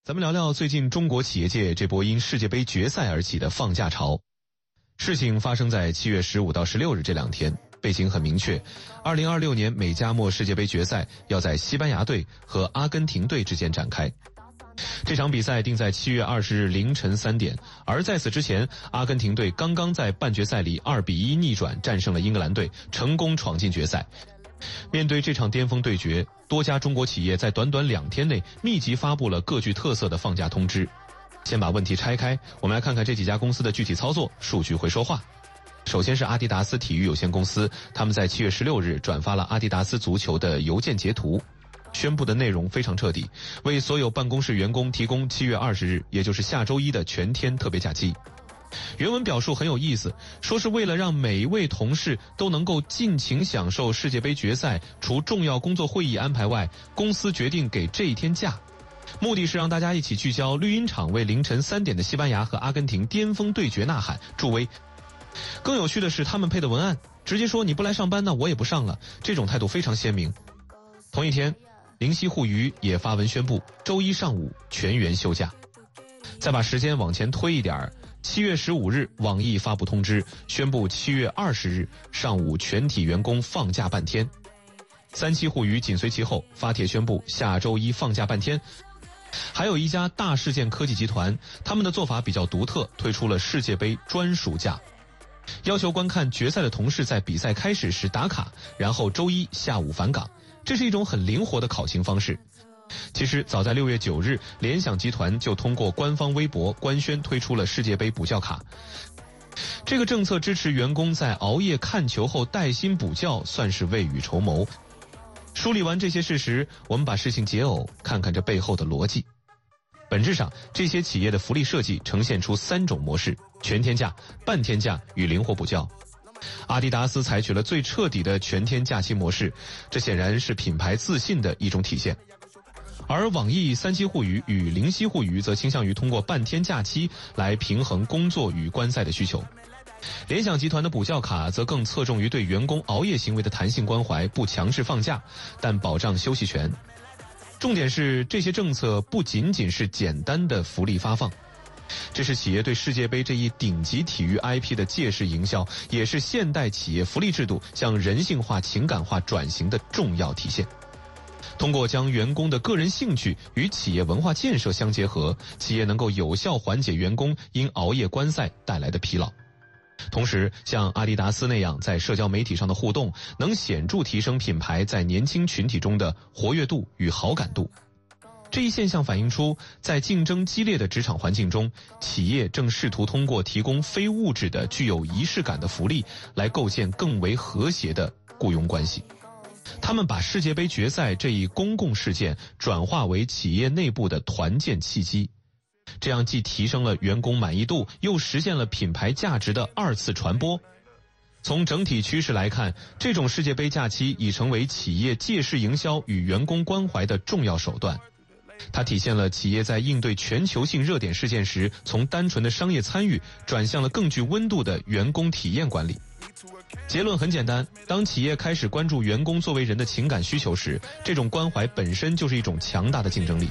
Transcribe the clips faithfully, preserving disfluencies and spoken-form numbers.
咱们聊聊最近中国企业界这波因世界杯决赛而起的放假潮。事情发生在七月十五到十六日这两天，背景很明确，二零二六年美加墨世界杯决赛要在西班牙队和阿根廷队之间展开。这场比赛定在七月二十日凌晨三点，而在此之前，阿根廷队刚刚在半决赛里二比一逆转战胜了英格兰队，成功闯进决赛。面对这场巅峰对决，多家中国企业在短短两天内密集发布了各具特色的放假通知。先把问题拆开，我们来看看这几家公司的具体操作，数据会说话。首先是阿迪达斯体育有限公司，他们在七月十六日转发了阿迪达斯足球的邮件截图，宣布的内容非常彻底，为所有办公室员工提供七月二十日，也就是下周一的全天特别假期。原文表述很有意思，说是为了让每一位同事都能够尽情享受世界杯决赛，除重要工作会议安排外，公司决定给这一天假，目的是让大家一起聚焦绿茵场为凌晨三点的西班牙和阿根廷巅峰对决呐喊助威。更有趣的是，他们配的文案直接说你不来上班，那我也不上了，这种态度非常鲜明。同一天，灵犀互娱也发文宣布周一上午全员休假。再把时间往前推一点，七月十五日，网易发布通知，宣布七月二十日上午全体员工放假半天。三七互娱紧随其后，发帖宣布下周一放假半天。还有一家大事件科技集团，他们的做法比较独特，推出了世界杯专属假，要求观看决赛的同事在比赛开始时打卡，然后周一下午返岗。这是一种很灵活的考勤方式。其实早在六月九日，联想集团就通过官方微博官宣推出了世界杯补觉卡。这个政策支持员工在熬夜看球后带薪补觉，算是未雨绸缪。梳理完这些事实，我们把事情解耦，看看这背后的逻辑。本质上，这些企业的福利设计呈现出三种模式：全天假、半天假与灵活补觉。阿迪达斯采取了最彻底的全天假期模式，这显然是品牌自信的一种体现。而网易、三七互娱与灵犀互娱则倾向于通过半天假期来平衡工作与观赛的需求。联想集团的补觉卡则更侧重于对员工熬夜行为的弹性关怀，不强制放假，但保障休息权。重点是，这些政策不仅仅是简单的福利发放，这是企业对世界杯这一顶级体育 I P 的借势营销，也是现代企业福利制度向人性化、情感化转型的重要体现。通过将员工的个人兴趣与企业文化建设相结合，企业能够有效缓解员工因熬夜观赛带来的疲劳。同时，像阿迪达斯那样在社交媒体上的互动，能显著提升品牌在年轻群体中的活跃度与好感度。这一现象反映出，在竞争激烈的职场环境中，企业正试图通过提供非物质的具有仪式感的福利，来构建更为和谐的雇佣关系。他们把世界杯决赛这一公共事件转化为企业内部的团建契机，这样既提升了员工满意度，又实现了品牌价值的二次传播。从整体趋势来看，这种世界杯假期已成为企业借势营销与员工关怀的重要手段。它体现了企业在应对全球性热点事件时，从单纯的商业参与转向了更具温度的员工体验管理。结论很简单，当企业开始关注员工作为人的情感需求时，这种关怀本身就是一种强大的竞争力。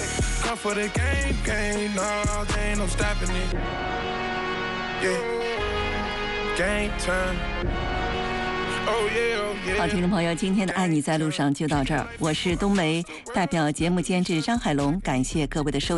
好，听众朋友，今天的爱你在路上就到这儿，我是冬梅，代表节目监制张海龙，感谢各位的收听。